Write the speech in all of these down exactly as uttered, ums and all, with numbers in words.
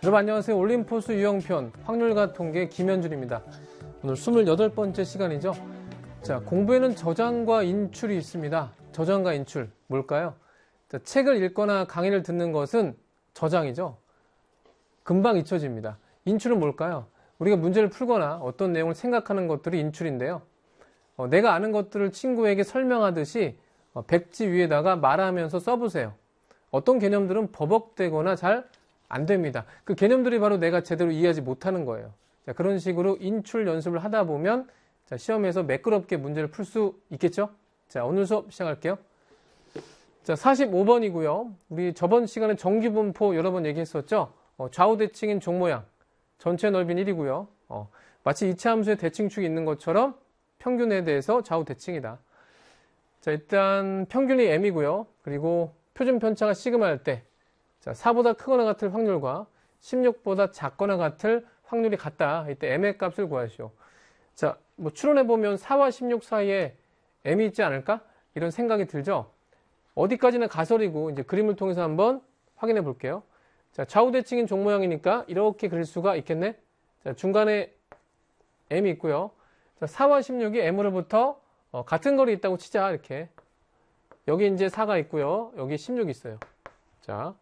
여러분 안녕하세요. 올림포스 유형편 확률과 통계 김현준입니다. 오늘 스물여덟 번째 시간이죠. 자, 공부에는 저장과 인출이 있습니다. 저장과 인출 뭘까요? 자, 책을 읽거나 강의를 듣는 것은 저장이죠. 금방 잊혀집니다. 인출은 뭘까요? 우리가 문제를 풀거나 어떤 내용을 생각하는 것들이 인출인데요. 어, 내가 아는 것들을 친구에게 설명하듯이 어, 백지 위에다가 말하면서 써보세요. 어떤 개념들은 버벅대거나 잘 안 됩니다. 그 개념들이 바로 내가 제대로 이해하지 못하는 거예요. 자, 그런 식으로 인출 연습을 하다 보면 자, 시험에서 매끄럽게 문제를 풀 수 있겠죠? 자, 오늘 수업 시작할게요. 자, 사십오 번이고요. 우리 저번 시간에 정규분포 여러 번 얘기했었죠? 어, 좌우 대칭인 종 모양. 전체 넓이는 일이고요. 어, 마치 이차 함수의 대칭축이 있는 것처럼 평균에 대해서 좌우 대칭이다. 자, 일단 평균이 m이고요. 그리고 표준 편차가 시그마일 때 자, 사보다 크거나 같을 확률과 십육보다 작거나 같을 확률이 같다. 이때 m의 값을 구하시오. 자, 뭐 추론해보면 사와 십육 사이에 m이 있지 않을까? 이런 생각이 들죠? 어디까지나 가설이고 이제 그림을 통해서 한번 확인해 볼게요. 자, 좌우 대칭인 종 모양이니까 이렇게 그릴 수가 있겠네? 자, 중간에 m이 있고요. 자, 사와 십육이 m으로부터 어, 같은 거리 있다고 치자. 이렇게. 여기 이제 사가 있고요. 여기 십육이 있어요. 자.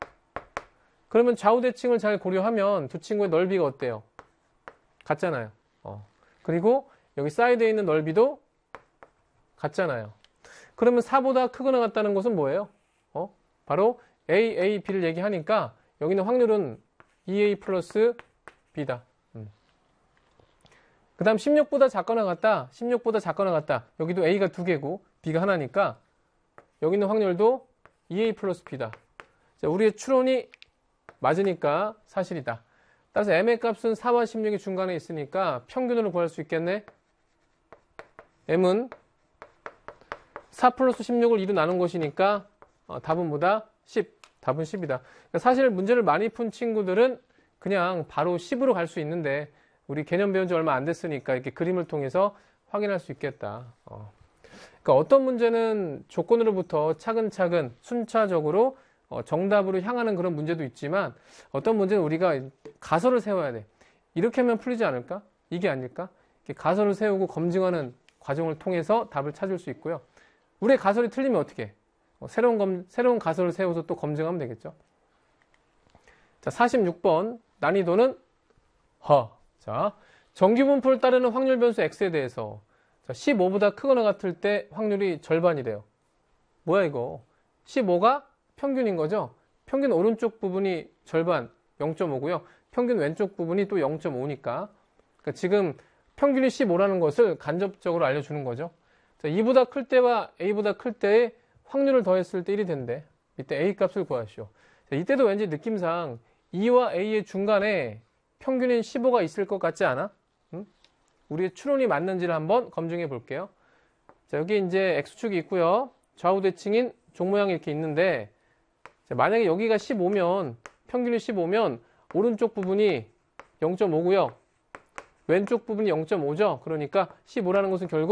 그러면 좌우 대칭을 잘 고려하면 두 친구의 넓이가 어때요? 같잖아요. 어. 그리고 여기 사이드에 있는 넓이도 같잖아요. 그러면 사보다 크거나 같다는 것은 뭐예요? 어? 바로 A, A, B를 얘기하니까 여기는 확률은 이 에이 플러스 B다. 음. 그 다음 십육보다 작거나 같다. 십육보다 작거나 같다. 여기도 A가 두 개고 B가 하나니까 여기 있는 확률도 이 에이 플러스 B다. 자, 우리의 추론이 맞으니까 사실이다. 따라서 m의 값은 사와 십육이 중간에 있으니까 평균으로 구할 수 있겠네. m은 사 플러스 십육을 이로 나눈 것이니까 어, 답은 뭐다? 십. 답은 십이다. 그러니까 사실 문제를 많이 푼 친구들은 그냥 바로 십으로 갈 수 있는데 우리 개념 배운 지 얼마 안 됐으니까 이렇게 그림을 통해서 확인할 수 있겠다. 어. 그러니까 어떤 문제는 조건으로부터 차근차근 순차적으로 어, 정답으로 향하는 그런 문제도 있지만 어떤 문제는 우리가 가설을 세워야 돼. 이렇게 하면 풀리지 않을까? 이게 아닐까? 이렇게 가설을 세우고 검증하는 과정을 통해서 답을 찾을 수 있고요. 우리의 가설이 틀리면 어떻게 해? 어, 새로운, 검, 새로운 가설을 세워서 또 검증하면 되겠죠. 자, 사십육 번 난이도는 허. 자, 정규분포를 따르는 확률 변수 x에 대해서 자, 십오보다 크거나 같을 때 확률이 절반이래요. 뭐야 이거? 십오가 평균인 거죠. 평균 오른쪽 부분이 절반 영 점 오고요. 평균 왼쪽 부분이 또 영 점 오니까 그러니까 지금 평균이 십오라는 것을 간접적으로 알려주는 거죠. 자, 이보다 클 때와 A보다 클 때의 확률을 더했을 때 일이 된대. 이때 A 값을 구하시오. 자, 이때도 왠지 느낌상 이와 A의 중간에 평균인 십오가 있을 것 같지 않아? 응? 우리의 추론이 맞는지를 한번 검증해 볼게요. 자, 여기 이제 X축이 있고요. 좌우 대칭인 종 모양이 이렇게 있는데 자, 만약에 여기가 십오면 평균이 십오면 오른쪽 부분이 영 점 오고요. 왼쪽 부분이 영 점 오죠. 그러니까 십오라는 것은 결국